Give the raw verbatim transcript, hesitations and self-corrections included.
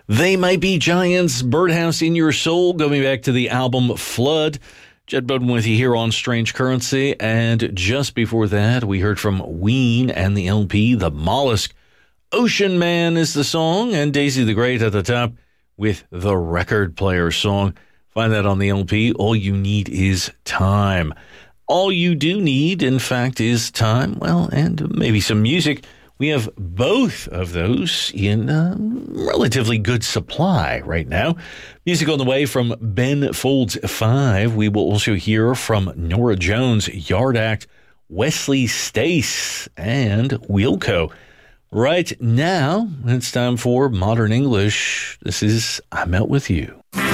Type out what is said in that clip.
They Might Be Giants, Birdhouse in Your Soul, going back to the album Flood. Jed Bowden with you here on Strange Currency. And just before that, we heard from Ween and the L P, The Mollusk. Ocean Man is the song, and Daisy the Great at the top with the Record Player song. Find that on the L P. All you need is time. All you do need, in fact, is time, well, and maybe some music. We have both of those in uh, relatively good supply right now. Music on the way from Ben Folds five. We will also hear from Norah Jones, Yard Act, Wesley Stace, and Wilco. Right now, it's time for Modern English. This is I'm Out With You.